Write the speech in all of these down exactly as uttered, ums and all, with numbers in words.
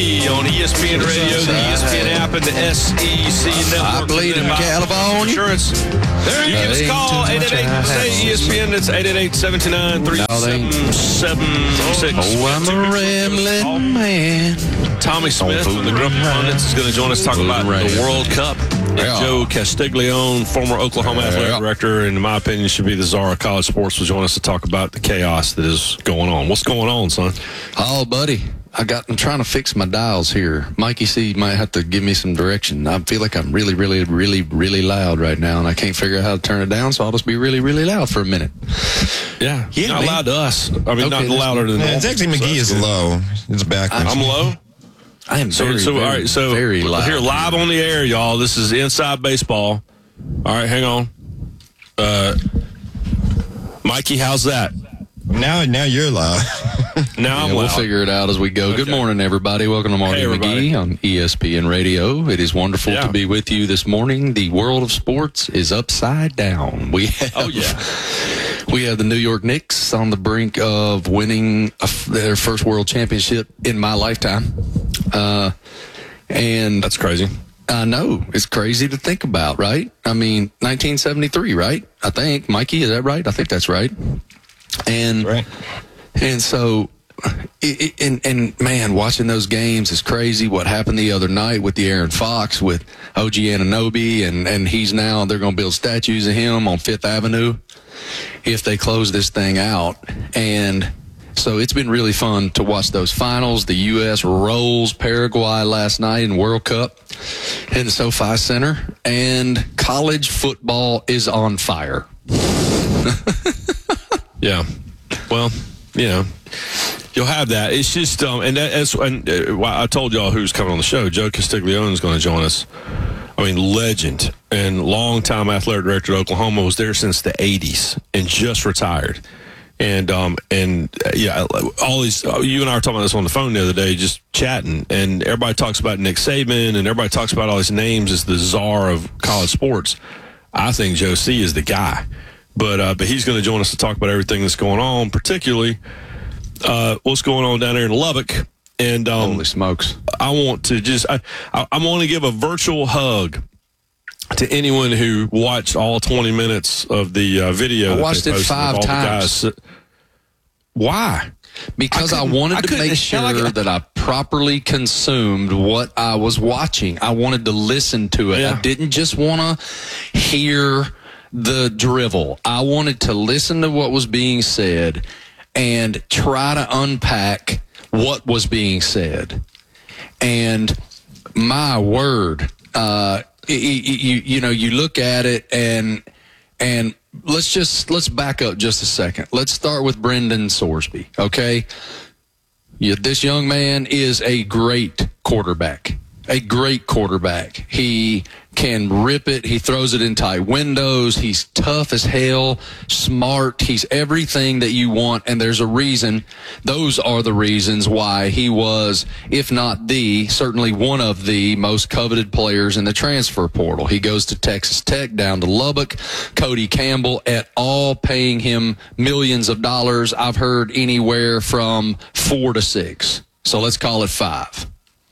On E S P N Radio, the E S P N app, and the S E C Network. I bleed in California. Insurance. There you give us a call, eight eight eight, say E S P N. It's eight eight eight, seven two nine, three seven seven six. Oh, I'm a rambling man. Tommy Smith from the Grumpy Pundits is going to join us to talk about the World Cup. And Yeah. Joe Castiglione, former Oklahoma athletic Yeah. director, and in my opinion should be the czar of college sports, will join us to talk about the chaos that is going on. What's going on, son? Oh, buddy. I got, I'm trying to fix my dials here. Mikey C might have to give me some direction. I feel like I'm really, really, really, really loud right now, and I can't figure out how to turn it down, so I'll just be really, really loud for a minute. Yeah. Yeah, Not man. loud to us. I mean, Okay, not that's- louder than Yeah, normal. it's actually So McGee that's is good. low. It's backwards. I'm low. I am So, very, so very, all right. So very loud. here, live on the air, y'all. This is Inside Baseball. All right, hang on. Uh, Mikey, how's that? Now, now you're loud. Now I'm Yeah, we'll loud. figure it out as we go. Good Okay. morning, everybody. Welcome to Marty Hey, everybody. McGee on E S P N Radio. It is wonderful Yeah. to be with you this morning. The world of sports is upside down. We have, Oh, yeah. we have the New York Knicks on the brink of winning a f- their first world championship in my lifetime. Uh, and That's crazy. I know it's crazy to think about, right? I mean, nineteen seventy-three, right? I think, Mikey, is that right? I think that's right. And Right. and so, it, it, and, and man, watching those games is crazy. What happened the other night with the Aaron Fox, with O G Anunoby, and, and he's now, they're going to build statues of him on Fifth Avenue if they close this thing out. And so it's been really fun to watch those finals. The U S rolls Paraguay last night in World Cup in the SoFi Center, and college football is on fire. Yeah. Well, you know, you'll have that. It's just, um, and that, that's, and uh, why I told y'all who's coming on the show. Joe Castiglione is going to join us. I mean, legend and longtime athletic director at Oklahoma, was there since the eighties and just retired. And, um, and uh, yeah, all these, uh, you and I were talking about this on the phone the other day, just chatting, and everybody talks about Nick Saban and everybody talks about all these names as the czar of college sports. I think Joe C is the guy. But uh, but he's going to join us to talk about everything that's going on, particularly uh, what's going on down there in Lubbock. And um, Holy smokes. I want to just I, I, I want to give a virtual hug to anyone who watched all twenty minutes of the uh, video. I that watched they it posted five of all the times. guys. Why? Because I I, couldn't- wanted I to couldn't- make sure hell, I got- that I properly consumed what I was watching. I wanted to listen to it. Yeah. I didn't just want to hear the drivel. I wanted to listen to what was being said and try to unpack what was being said. And my word, uh, you, you, you know, you look at it and, and let's just, let's back up just a second. Let's start with Brendan Sorsby. Okay. Yeah, this young man is a great quarterback, a great quarterback. He can rip it. He throws it in tight windows. He's tough as hell, smart. He's everything that you want. And there's a reason. Those are the reasons why he was, if not the, certainly one of the most coveted players in the transfer portal. He goes to Texas Tech, down to Lubbock. Cody Campbell et al. Paying him millions of dollars. I've heard anywhere from four to six. So let's call it five.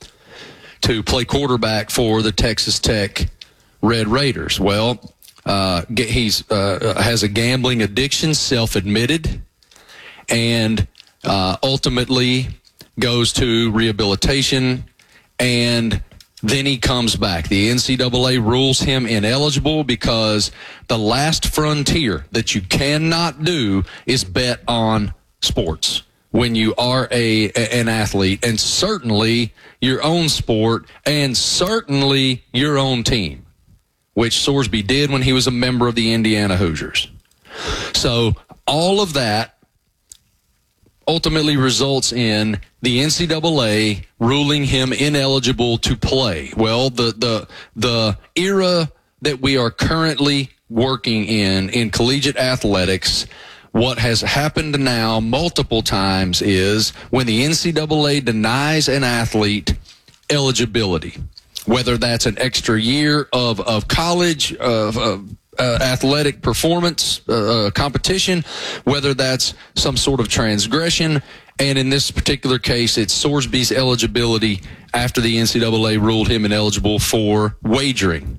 To play quarterback for the Texas Tech Red Raiders. Well, uh, he's uh, has a gambling addiction, self-admitted, and uh, ultimately goes to rehabilitation, and then he comes back. The N C double A rules him ineligible because the last frontier that you cannot do is bet on sports when you are a an athlete, and certainly your own sport, and certainly your own team, which Sorsby did when he was a member of the Indiana Hoosiers. So all of that ultimately results in the N C double A ruling him ineligible to play. Well, the the the era that we are currently working in in collegiate athletics, what has happened now multiple times is when the N C double A denies an athlete eligibility, whether that's an extra year of, of college, of, of uh, athletic performance uh, competition, whether that's some sort of transgression, And in this particular case, it's Sorsby's eligibility after the N C double A ruled him ineligible for wagering.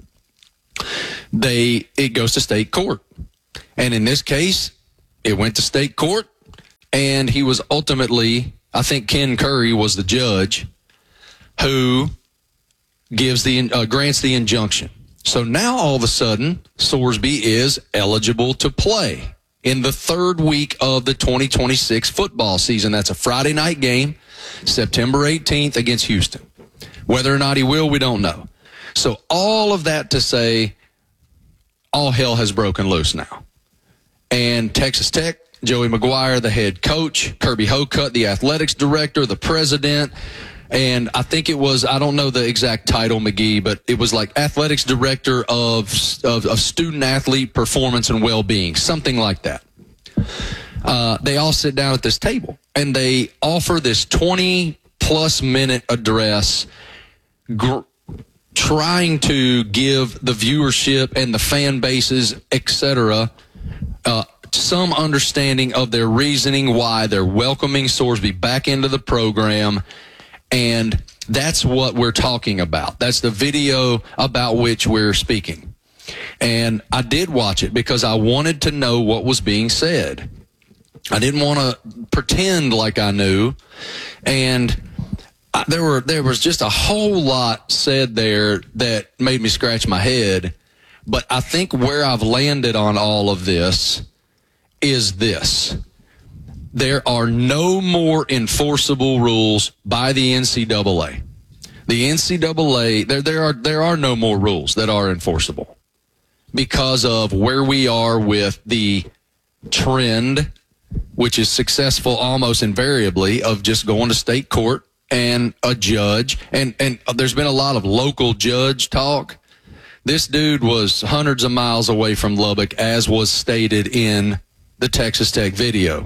They it goes to state court. And in this case, it went to state court, and he was ultimately, I think Ken Curry was the judge who gives the uh, grants the injunction. So now all of a sudden, Sorsby is eligible to play in the third week of the twenty twenty-six football season. That's a Friday night game, September eighteenth against Houston. Whether or not he will, we don't know. So all of that to say, all hell has broken loose now. And Texas Tech, Joey McGuire, the head coach, Kirby Hocutt, the athletics director, the president, and I think it was, I don't know the exact title, McGee, but it was like athletics director of, of, of student athlete performance and well-being, something like that. Uh, they all sit down at this table, and they offer this twenty-plus minute address gr- trying to give the viewership and the fan bases, et cetera, uh, some understanding of their reasoning why they're welcoming Sorsby back into the program. And that's what we're talking about. That's the video about which we're speaking. And I did watch it because I wanted to know what was being said. I didn't want to pretend like I knew. And I, there were there was just a whole lot said there that made me scratch my head. But I think where I've landed on all of this is this. There are no more enforceable rules by the N C double A. The N C double A, there, there are, there are no more rules that are enforceable because of where we are with the trend, which is successful almost invariably, of just going to state court and a judge. And, and there's been a lot of local judge talk. This dude was hundreds of miles away from Lubbock, as was stated in the Texas Tech video.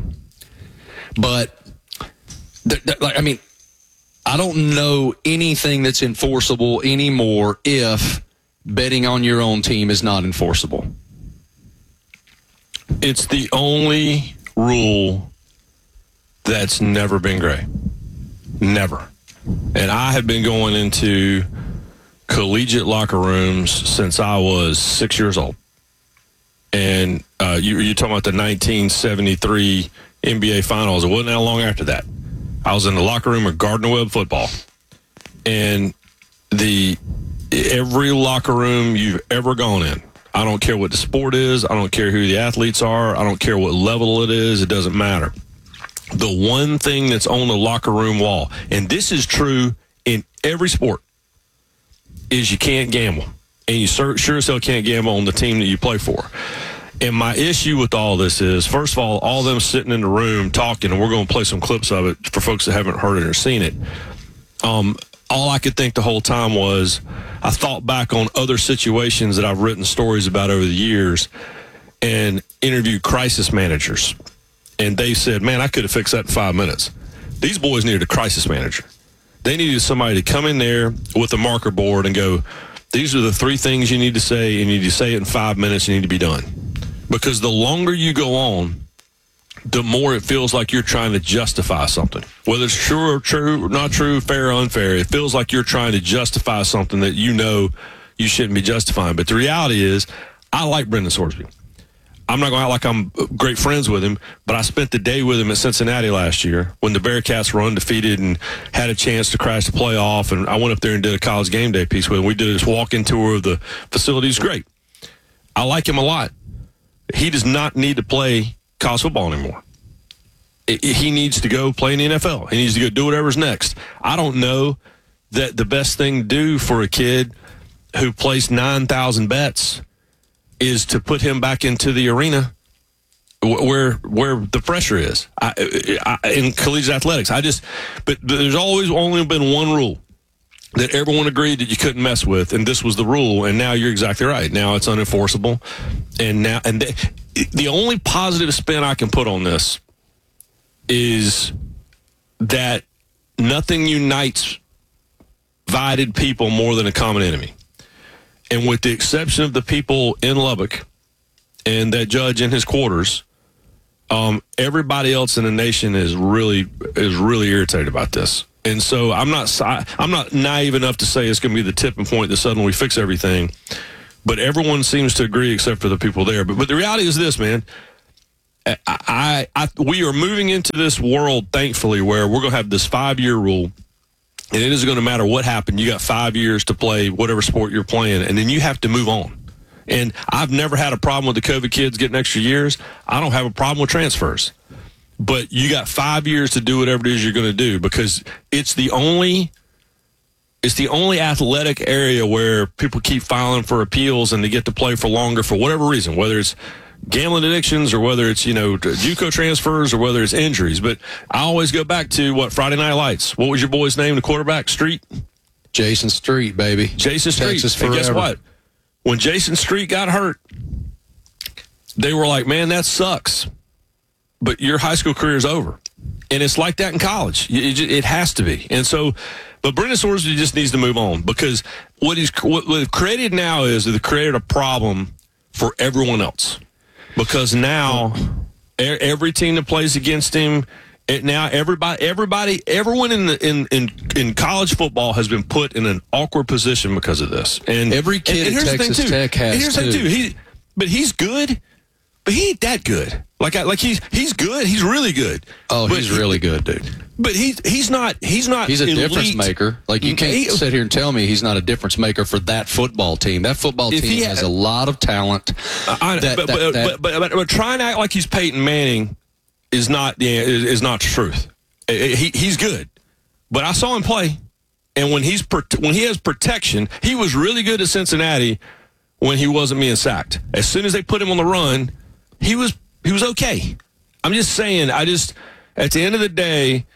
But, th- th- like, I mean, I don't know anything that's enforceable anymore if betting on your own team is not enforceable. It's the only rule that's never been gray. Never. And I have been going into collegiate locker rooms since I was six years old. And uh, you, you're talking about the nineteen seventy-three N B A Finals. It wasn't that long after that. I was in the locker room of Gardner Webb football. And the every locker room you've ever gone in, I don't care what the sport is, I don't care who the athletes are, I don't care what level it is, it doesn't matter. The one thing that's on the locker room wall, and this is true in every sport, is you can't gamble. And you sure, sure as hell can't gamble on the team that you play for. And my issue with all this is, first of all, all them sitting in the room talking, and we're going to play some clips of it for folks that haven't heard it or seen it. Um, all I could think the whole time was, I thought back on other situations that I've written stories about over the years and interviewed crisis managers. And they said, man, I could have fixed that in five minutes. These boys needed a crisis manager. They needed somebody to come in there with a marker board and go, these are the three things you need to say, and you need to say it in five minutes, you need to be done. Because the longer you go on, the more it feels like you're trying to justify something. Whether it's true or true, not true, fair or unfair, it feels like you're trying to justify something that you know you shouldn't be justifying. But the reality is, I like Brendan Sorsby. I'm not going to act like I'm great friends with him, but I spent the day with him at Cincinnati last year when the Bearcats were undefeated and had a chance to crash the playoff. And I went up there and did a college game day piece with him. We did this walk-in tour of the facility. It's great. I like him a lot. He does not need to play college football anymore. He needs to go play in the N F L. He needs to go do whatever's next. I don't know that the best thing to do for a kid who placed nine thousand bets is to put him back into the arena where where the pressure is I, I, in collegiate athletics. I just, but there's always only been one rule that everyone agreed that you couldn't mess with, and this was the rule. And now you're exactly right. Now it's unenforceable, and now and the, the only positive spin I can put on this is that nothing unites divided people more than a common enemy. And with the exception of the people in Lubbock and that judge in his quarters, Um, everybody else in the nation is really is really irritated about this. And so I'm not I'm not naive enough to say it's going to be the tipping point that suddenly we fix everything. But everyone seems to agree except for the people there. But but the reality is this, man. I, I, I we are moving into this world, thankfully, where we're going to have this five-year rule. And it isn't going to matter what happened. You got five years to play whatever sport you're playing, and then you have to move on. And I've never had a problem with the COVID kids getting extra years. I don't have a problem with transfers. But you got five years to do whatever it is you're going to do, because it's the only it's the only athletic area where people keep filing for appeals and they get to play for longer for whatever reason, whether it's gambling addictions or whether it's, you know, JUCO transfers or whether it's injuries. But I always go back to what Friday Night Lights. What was your boy's name, the quarterback? Street? Jason Street, baby. Jason Street. Texas and forever. guess what? When Jason Street got hurt, they were like, man, that sucks. But your high school career is over. And it's like that in college. It, it has to be. And so, but Brendan Sorsby just needs to move on, because what he's what they've created now is they've created a problem for everyone else. Because now every team that plays against him, it, now everybody, everybody, everyone in the in, in in college football has been put in an awkward position because of this. And every kid and, and at Texas Tech has and here's the too. thing too. He, but he's good. But he ain't that good. Like I, like he's he's good. He's really good. Oh, but he's really good, dude. But he's he's not he's not. He's a elite. difference maker. Like, you can't he, sit here and tell me he's not a difference maker for that football team. That football team had, has a lot of talent. I, that, but, that, but, that, but, but, but trying to act like he's Peyton Manning is not the is, is not the truth. He he's good, but I saw him play, and when he's when he has protection, he was really good at Cincinnati when he wasn't being sacked. As soon as they put him on the run, he was he was okay. I'm just saying. I just at the end of the day,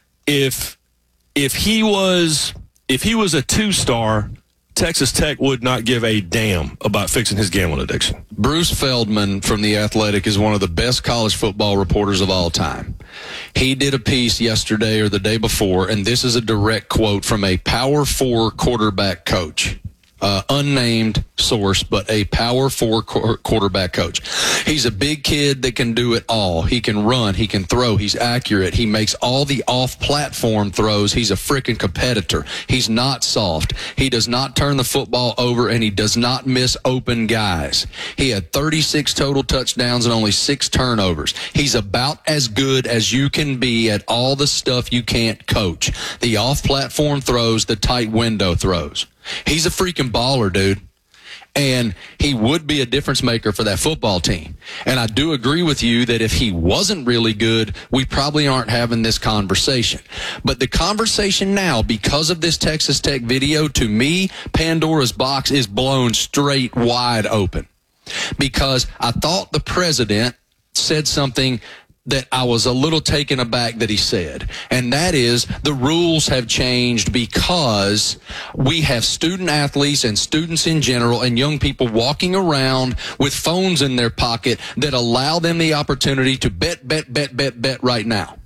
if if he was if he was a two star, Texas Tech would not give a damn about fixing his gambling addiction. Bruce Feldman from The Athletic is one of the best college football reporters of all time. He did a piece yesterday or the day before, and this is a direct quote from a Power Four quarterback coach. Uh, unnamed source, but a Power Four qu- quarterback coach. He's a big kid that can do it all. He can run. He can throw. He's accurate. He makes all the off-platform throws. He's a freaking competitor. He's not soft. He does not turn the football over, and he does not miss open guys. He had thirty-six total touchdowns and only six turnovers. He's about as good as you can be at all the stuff you can't coach. The off-platform throws, the tight window throws. He's a freaking baller, dude. And he would be a difference maker for that football team. And I do agree with you that if he wasn't really good, we probably aren't having this conversation. But the conversation now, because of this Texas Tech video, to me, Pandora's box is blown straight wide open. Because I thought the president said something that I was a little taken aback that he said, and that is the rules have changed because we have student athletes and students in general and young people walking around with phones in their pocket that allow them the opportunity to bet, bet, bet, bet, bet right now.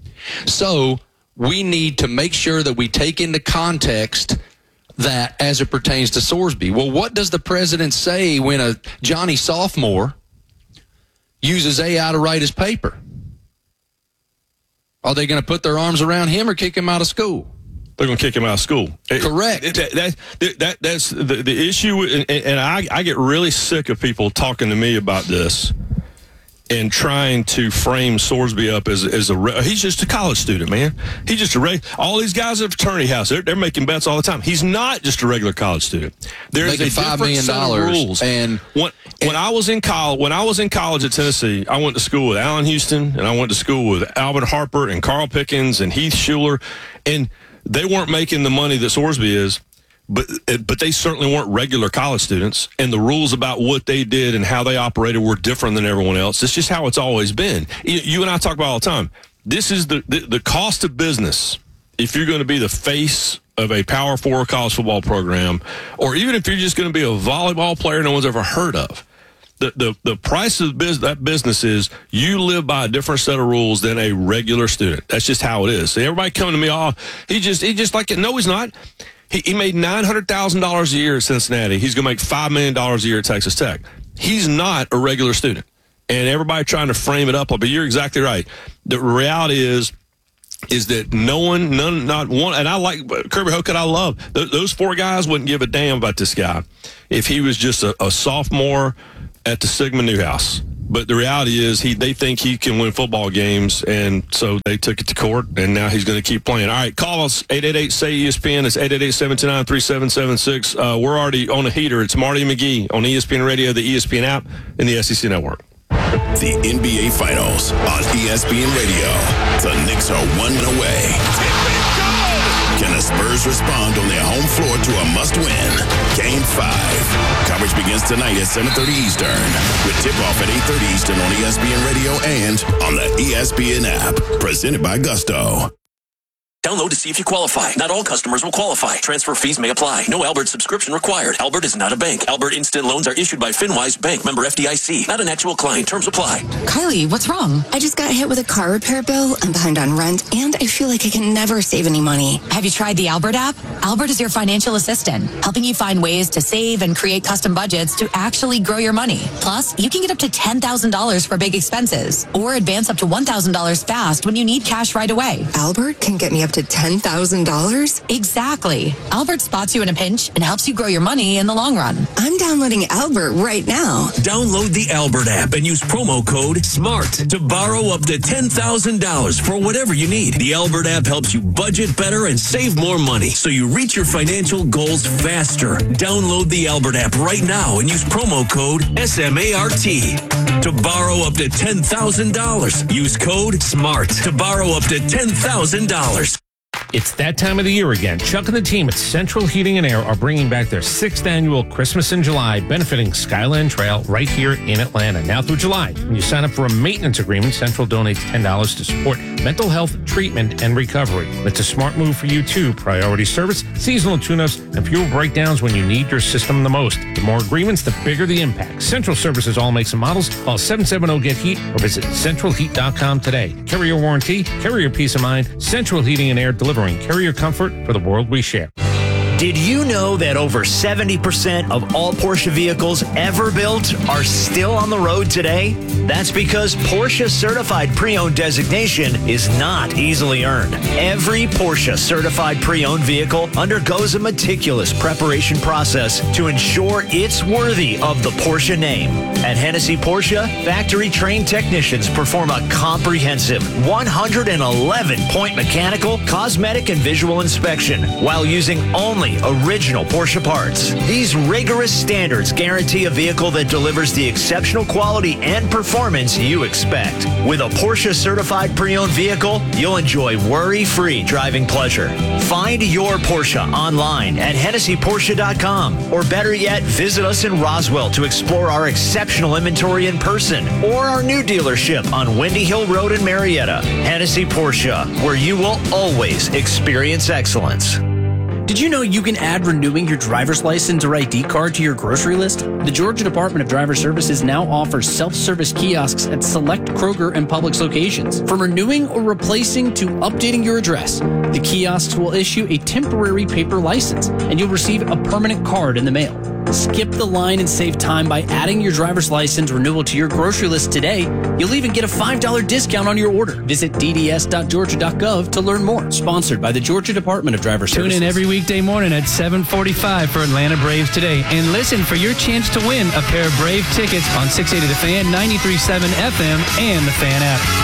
So we need to make sure that we take into context that as it pertains to Sorsby. Well, what does the president say when a Johnny sophomore uses A I to write his paper? Are they going to put their arms around him or kick him out of school? They're going to kick him out of school. Correct. That, that, that, that, that's the, the issue, and, and I, I get really sick of people talking to me about this and trying to frame Sorsby up as, as a, he's just a college student, man. He's just a regular, all these guys at a fraternity house, they're, they're making bets all the time. He's not just a regular college student. There's Making a five different million set of dollars rules. And when, when I was in college, when I was in college at Tennessee, I went to school with Allen Houston, and I went to school with Alvin Harper and Carl Pickens and Heath Schuler, and they weren't making the money that Sorsby is. But but they certainly weren't regular college students, and the rules about what they did and how they operated were different than everyone else. It's just how it's always been. You, you and I talk about all the time. This is the, the, the cost of business if you're going to be the face of a Power Four college football program, or even if you're just going to be a volleyball player no one's ever heard of. The, the, the price of biz, that business is you live by a different set of rules than a regular student. That's just how it is. So everybody coming to me, oh, he just, he just like it. No, he's not. He, he made nine hundred thousand dollars a year at Cincinnati. He's going to make five million dollars a year at Texas Tech. He's not a regular student. and everybody trying to frame it up. But you're exactly right. The reality is, is that no one, none, not one, and I like Kirby Hocutt. I love th- those four guys. Wouldn't give a damn about this guy if he was just a, a sophomore at the Sigma Newhouse. But the reality is, he they think he can win football games, and so they took it to court, and now he's going to keep playing. All right, call us, eight eight eight, S A Y, E S P N. It's eight eight eight, seven two nine, three seven seven six. Uh, we're already on a heater. It's Marty McGee on E S P N Radio, the E S P N app, and the S E C Network. The N B A Finals on E S P N Radio. The Knicks are one win away. Can the Spurs respond on their home floor to a must-win? Game five. Coverage begins tonight at seven thirty Eastern, with tip-off at eight thirty Eastern on E S P N Radio and on the E S P N app. Presented by Gusto. Download to see if you qualify. Not all customers will qualify. Transfer fees may apply. No Albert subscription required. Albert is not a bank. Albert Instant Loans are issued by FinWise Bank, member F D I C. Not an actual client. Terms apply. Kylie, what's wrong? I just got hit with a car repair bill. I'm behind on rent, and I feel like I can never save any money. Have you tried the Albert app? Albert is your financial assistant, helping you find ways to save and create custom budgets to actually grow your money. Plus, you can get up to ten thousand dollars for big expenses, or advance up to one thousand dollars fast when you need cash right away. Albert can get me up to ten thousand dollars? Exactly. Albert spots you in a pinch and helps you grow your money in the long run. I'm downloading Albert right now. Download the Albert app and use promo code SMART to borrow up to ten thousand dollars for whatever you need. The Albert app helps you budget better and save more money so you reach your financial goals faster. Download the Albert app right now and use promo code SMART to borrow up to ten thousand dollars. Use code SMART to borrow up to ten thousand dollars. It's that time of the year again. Chuck and the team at Central Heating and Air are bringing back their sixth annual Christmas in July, benefiting Skyland Trail right here in Atlanta. Now through July, when you sign up for a maintenance agreement, Central donates ten dollars to support mental health treatment and recovery. It's a smart move for you too. Priority service, seasonal tune-ups, and fuel breakdowns when you need your system the most. The more agreements, the bigger the impact. Central services all makes and models. Call seven seven zero, get heat or visit central heat dot com today. Carrier warranty, carrier peace of mind, Central Heating and Air, delivering carrier comfort for the world we share. Did you know that over seventy percent of all Porsche vehicles ever built are still on the road today? That's because Porsche Certified Pre-Owned designation is not easily earned. Every Porsche Certified Pre-Owned vehicle undergoes a meticulous preparation process to ensure it's worthy of the Porsche name. At Hennessy Porsche, factory-trained technicians perform a comprehensive one hundred eleven point mechanical, cosmetic, and visual inspection while using only original Porsche parts. These rigorous standards guarantee a vehicle that delivers the exceptional quality and performance you expect. With a Porsche Certified Pre-Owned vehicle, you'll enjoy worry-free driving pleasure. Find your Porsche online at Hennessy Porsche dot com, or better yet, visit us in Roswell to explore our exceptional inventory in person, or our new dealership on Windy Hill Road in Marietta. Hennessy Porsche, where you will always experience excellence. Did you know you can add renewing your driver's license or I D card to your grocery list? The Georgia Department of Driver Services now offers self-service kiosks at select Kroger and Publix locations. From renewing or replacing to updating your address, the kiosks will issue a temporary paper license, and you'll receive a permanent card in the mail. Skip the line and save time by adding your driver's license renewal to your grocery list today. You'll even get a five dollars discount on your order. Visit d d s dot georgia dot gov to learn more. Sponsored by the Georgia Department of Driver Services. Tune in every weekday morning at seven forty-five for Atlanta Braves Today. And listen for your chance to win a pair of Brave tickets on six eighty The Fan, ninety-three point seven F M, and the Fan app.